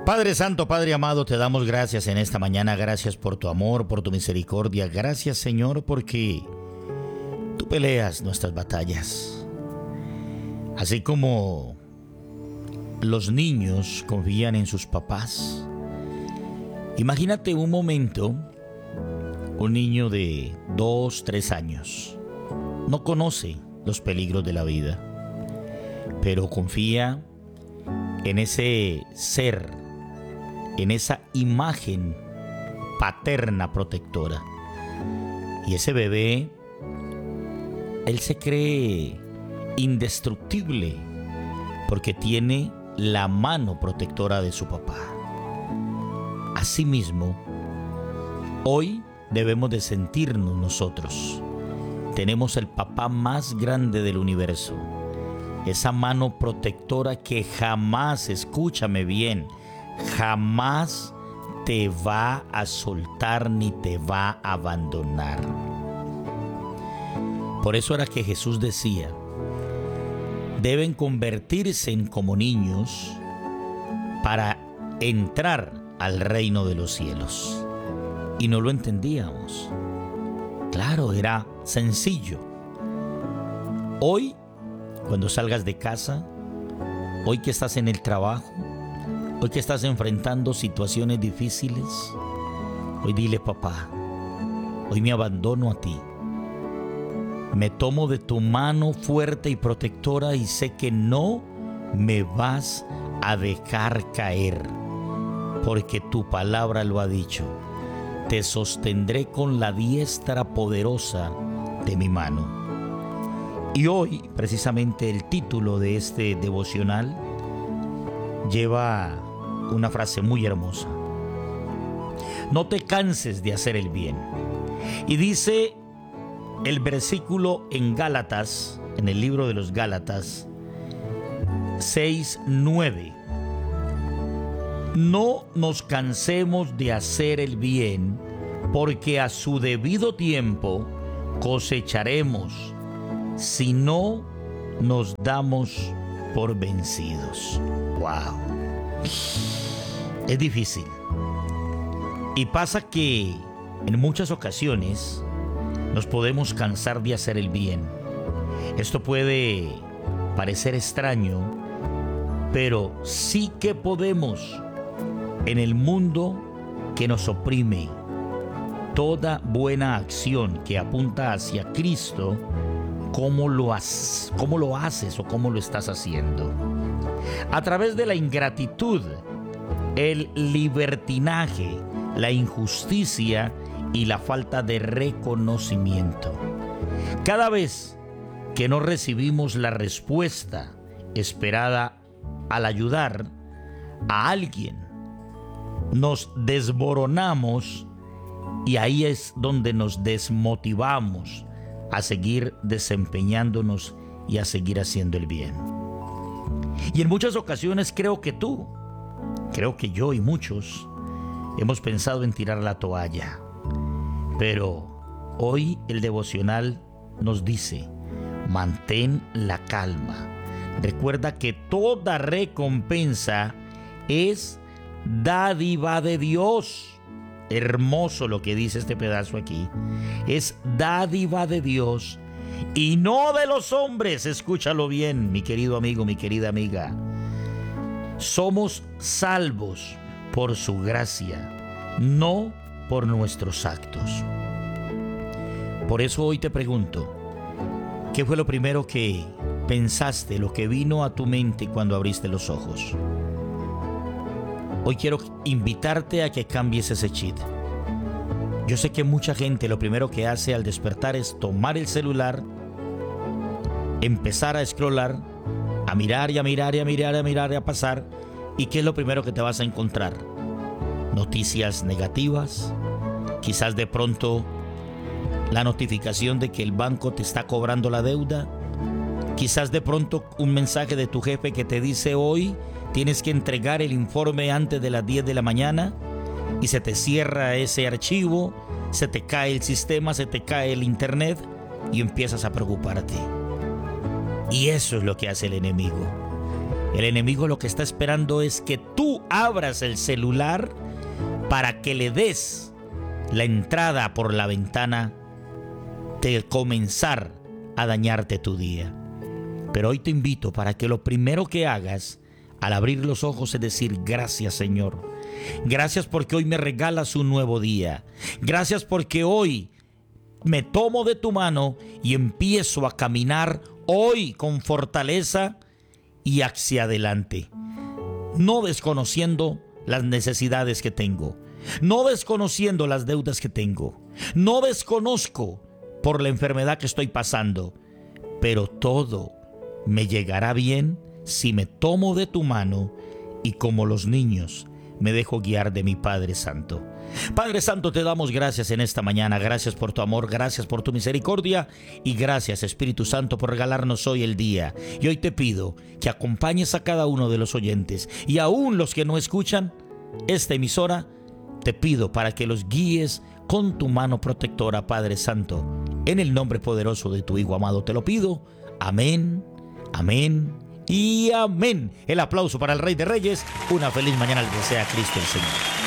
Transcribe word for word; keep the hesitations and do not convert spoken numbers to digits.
Padre Santo, Padre amado, te damos gracias en esta mañana. Gracias por tu amor, por tu misericordia. Gracias, Señor, porque tú peleas nuestras batallas. Así como los niños confían en sus papás. Imagínate un momento, un niño de dos, tres años. No conoce los peligros de la vida, pero confía en ese ser, en esa imagen paterna protectora. Y ese bebé, él se cree indestructible porque tiene la mano protectora de su papá. Asimismo, hoy debemos de sentirnos nosotros. Tenemos el papá más grande del universo. Esa mano protectora que jamás, escúchame bien, jamás te va a soltar ni te va a abandonar. Por eso era que Jesús decía, deben convertirse en como niños para entrar al reino de los cielos. Y no lo entendíamos. Claro, era sencillo. Hoy, cuando salgas de casa, hoy que estás en el trabajo, hoy que estás enfrentando situaciones difíciles, hoy dile: papá, hoy me abandono a ti. Me tomo de tu mano fuerte y protectora y sé que no me vas a dejar caer, porque tu palabra lo ha dicho. Te sostendré con la diestra poderosa de mi mano. Y hoy, precisamente, el título de este devocional lleva una frase muy hermosa. No te canses de hacer el bien. Y dice el versículo en Gálatas, en el libro de los Gálatas seis nueve. No nos cansemos de hacer el bien, porque a su debido tiempo cosecharemos, si no nos damos por vencidos. ¡Wow! Es difícil. Y pasa que en muchas ocasiones nos podemos cansar de hacer el bien. Esto puede parecer extraño, pero sí que podemos. En el mundo que nos oprime, toda buena acción que apunta hacia Cristo, ¿cómo lo haces? ¿Cómo lo haces o cómo lo estás haciendo? A través de la ingratitud, el libertinaje, la injusticia y la falta de reconocimiento. Cada vez que no recibimos la respuesta esperada al ayudar a alguien, nos desmoronamos y ahí es donde nos desmotivamos a seguir desempeñándonos y a seguir haciendo el bien. Y en muchas ocasiones creo que tú, creo que yo y muchos hemos pensado en tirar la toalla. Pero hoy el devocional nos dice: mantén la calma. Recuerda que toda recompensa es dádiva de Dios. Hermoso lo que dice este pedazo aquí. Es dádiva de Dios y no de los hombres. Escúchalo bien, mi querido amigo, mi querida amiga. Somos salvos por su gracia, no por nuestros actos. Por eso hoy te pregunto, ¿qué fue lo primero que pensaste, lo que vino a tu mente cuando abriste los ojos? Hoy quiero invitarte a que cambies ese chip. Yo sé que mucha gente lo primero que hace al despertar es tomar el celular, empezar a scrollar, a mirar y a mirar y a mirar y a mirar y a pasar. ¿Y qué es lo primero que te vas a encontrar? Noticias negativas, quizás de pronto la notificación de que el banco te está cobrando la deuda, quizás de pronto un mensaje de tu jefe que te dice: hoy tienes que entregar el informe antes de las diez de la mañana, y se te cierra ese archivo, se te cae el sistema, se te cae el internet y empiezas a preocuparte. Y eso es lo que hace el enemigo. El enemigo lo que está esperando es que tú abras el celular para que le des la entrada por la ventana de comenzar a dañarte tu día. Pero hoy te invito para que lo primero que hagas al abrir los ojos es decir: gracias, Señor. Gracias porque hoy me regalas un nuevo día. Gracias porque hoy me tomo de tu mano y empiezo a caminar hoy con fortaleza y hacia adelante. No desconociendo las necesidades que tengo. No desconociendo las deudas que tengo. No desconozco por la enfermedad que estoy pasando. Pero todo me llegará bien si me tomo de tu mano y como los niños me dejo guiar de mi Padre Santo. Padre Santo, te damos gracias en esta mañana. Gracias por tu amor, gracias por tu misericordia y gracias, Espíritu Santo, por regalarnos hoy el día. Y hoy te pido que acompañes a cada uno de los oyentes y aún los que no escuchan esta emisora. Te pido para que los guíes con tu mano protectora, Padre Santo. En el nombre poderoso de tu Hijo amado te lo pido. Amén, amén y amén. El aplauso para el Rey de Reyes. Una feliz mañana les desea Cristo el Señor.